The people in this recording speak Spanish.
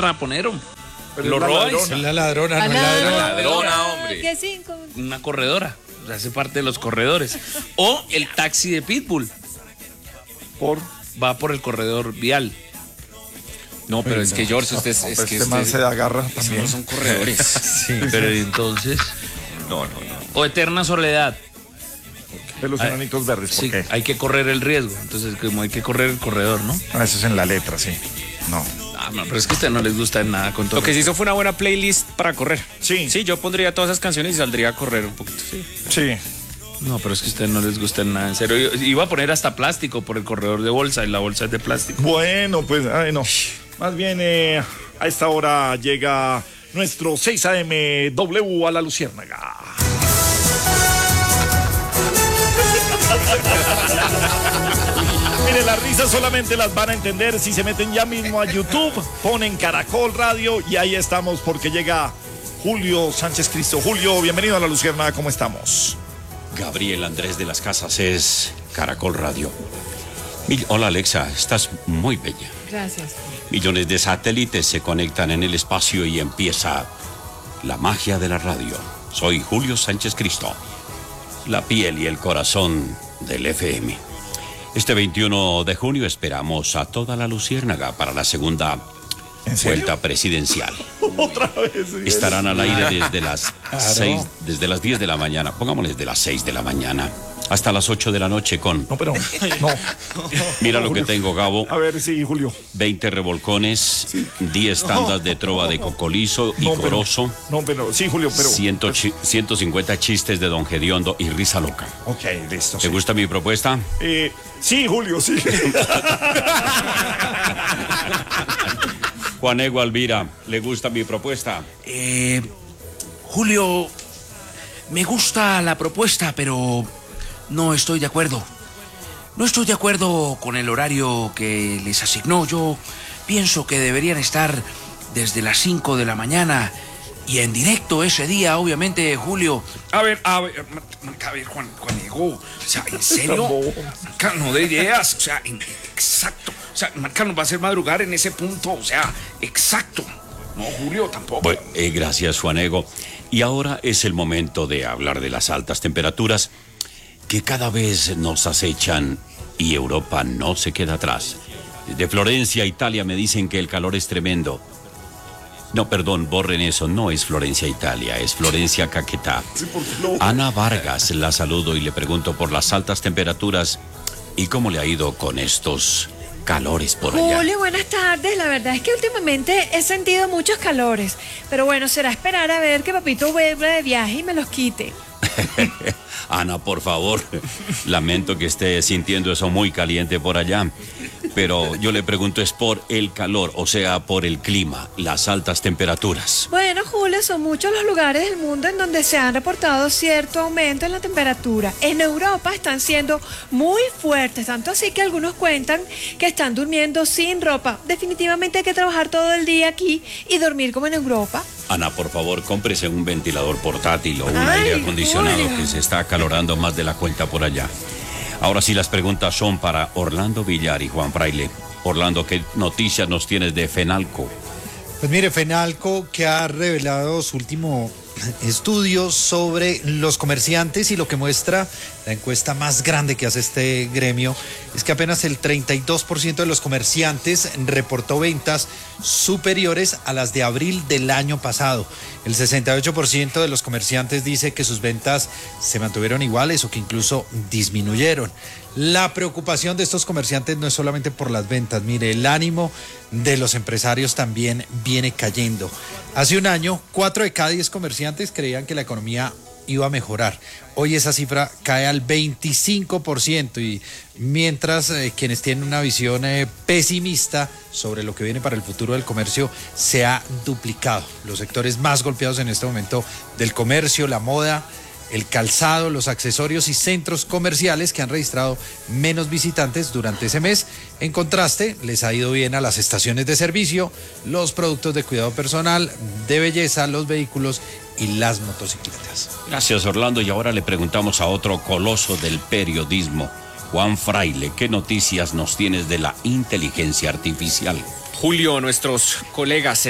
raponero. Lo roba. Es la ladrona, no La ladrona. ladrona, hombre. ¿Qué cinco? Una corredora. O sea, hace parte de los corredores. O el taxi de Pitbull. Va por el corredor vial. No, pero es que George, usted es que este man se agarra esos también. no son corredores. Sí. Pero entonces. No. O eterna soledad. De los enanitos verdes, ¿por Sí, qué? hay que correr el riesgo. Entonces, como hay que correr el corredor, ¿no? Ah, eso es en la letra, sí. No. Ah, no, pero es que a usted no les gusta nada con todo. Lo que se hizo fue una buena playlist para correr. Sí. Sí, yo pondría todas esas canciones y saldría a correr un poquito. Sí. Sí. No, pero es que a ustedes no les gusta nada, en serio. Iba a poner hasta plástico por el corredor de bolsa y la bolsa es de plástico. Bueno, pues, no. Más bien, a esta hora llega nuestro 6 AM W a la Luciérnaga. Mire, las risas solamente las van a entender si se meten ya mismo a YouTube, ponen Caracol Radio y ahí estamos porque llega Julio Sánchez Cristo. Julio, bienvenido a la Luciérnaga, ¿cómo estamos? Gabriel Andrés de las Casas es Caracol Radio. Hola Alexa, estás muy bella. Gracias. Millones de satélites se conectan en el espacio y empieza la magia de la radio. Soy Julio Sánchez Cristo, la piel y el corazón del FM. Este 21 de junio esperamos a toda la Luciérnaga para la segunda vuelta presidencial. Otra vez. Estarán al aire desde las 6, desde las 10 de la mañana, pongámosles de las 6 de la mañana hasta las 8 de la noche con... No, pero no. Mira lo que tengo, Gabo. A ver, sí, Julio. 20 revolcones, 10 tandas de trova de cocolizo y No, pero- corozo, No, pero sí, Julio, pero... 150 chistes de Don Gediondo y risa loca. Ok, listo. ¿Te Sí, gusta mi propuesta? sí, Julio, sí. Juan Ego Alvira, ¿le gusta mi propuesta? Julio, me gusta la propuesta, pero no estoy de acuerdo. No estoy de acuerdo con el horario que les asignó. Yo pienso que deberían estar desde las 5 de la mañana y en directo ese día, obviamente, Julio. A ver, Juan Diego, o sea, ¿en serio? Marca, no de ideas, o sea, exacto. O sea, Marca nos va a hacer madrugar en ese punto, o sea, exacto. No, Julio, tampoco. Bueno, gracias, Juan Ego. Y ahora es el momento de hablar de las altas temperaturas que cada vez nos acechan y Europa no se queda atrás. De Florencia, Italia, me dicen que el calor es tremendo. No, perdón, borren eso, no es Florencia, Italia, es Florencia, Caquetá. Ana Vargas, la saludo y le pregunto por las altas temperaturas y cómo le ha ido con estos calores por allá. Julio, buenas tardes. La verdad es que últimamente he sentido muchos calores. Pero bueno, será esperar a ver que papito vuelva de viaje y me los quite. Ana, por favor, lamento que esté sintiendo eso muy caliente por allá, pero yo le pregunto es por el calor, o sea, por el clima, las altas temperaturas. Bueno, Julio, son muchos los lugares del mundo en donde se han reportado cierto aumento en la temperatura. En Europa están siendo muy fuertes, tanto así que algunos cuentan que están durmiendo sin ropa. Definitivamente hay que trabajar todo el día aquí y dormir como en Europa. Ana, por favor, cómprese un ventilador portátil o un Ay, aire acondicionado Julio. que se está acalorando más de la cuenta por allá. Ahora sí, las preguntas son para Orlando Villar y Juan Fraile. Orlando, ¿qué noticias nos tienes de Fenalco? Pues mire, Fenalco, que ha revelado su último estudio sobre los comerciantes, y lo que muestra la encuesta más grande que hace este gremio es que apenas el 32% de los comerciantes reportó ventas superiores a las de abril del año pasado. El 68% de los comerciantes dice que sus ventas se mantuvieron iguales o que incluso disminuyeron. La preocupación de estos comerciantes no es solamente por las ventas, mire, el ánimo de los empresarios también viene cayendo. Hace un año, 4 de cada 10 comerciantes creían que la economía iba a mejorar. Hoy esa cifra cae al 25%, y mientras quienes tienen una visión pesimista sobre lo que viene para el futuro del comercio se ha duplicado. Los sectores más golpeados en este momento del comercio, la moda, el calzado, los accesorios y centros comerciales, que han registrado menos visitantes durante ese mes. En contraste, les ha ido bien a las estaciones de servicio, los productos de cuidado personal, de belleza, los vehículos y las motocicletas. Gracias, Orlando. Y ahora le preguntamos a otro coloso del periodismo, Juan Fraile, ¿qué noticias nos tienes de la inteligencia artificial? Julio, nuestros colegas